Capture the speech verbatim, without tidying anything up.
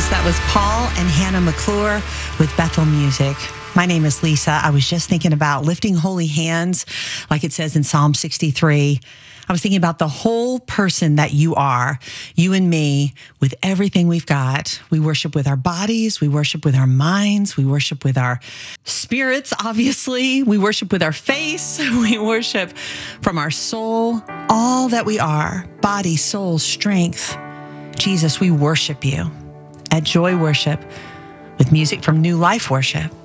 Songs. That was Paul and Hannah McClure with Bethel Music. My name is Lisa. I was just thinking about lifting holy hands, like it says in Psalm sixty-three. I was thinking about the whole person that you are, you and me, with everything we've got. We worship with our bodies. We worship with our minds. We worship with our spirits, obviously. We worship with our face. We worship from our soul. All that we are, body, soul, strength. Jesus, we worship you at Joy Worship with music from New Life Worship.